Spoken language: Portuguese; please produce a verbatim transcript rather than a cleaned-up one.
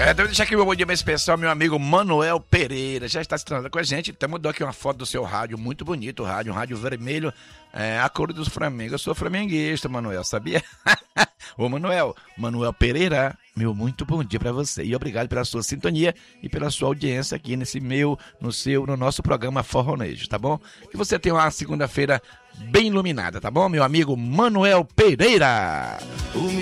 É, então deixa aqui meu bom dia bem especial, meu amigo Manuel Pereira, já está se tratando com a gente, então mandou aqui uma foto do seu rádio, muito bonito o rádio, um rádio vermelho, é, a cor dos Flamengo. Eu sou flamenguista, Manuel, sabia? Ô Manuel, Manuel Pereira, meu muito bom dia pra você e obrigado pela sua sintonia e pela sua audiência aqui nesse meu, no seu, no nosso programa Forronejo, tá bom? Que você tenha uma segunda-feira bem iluminada, tá bom, meu amigo Manuel Pereira?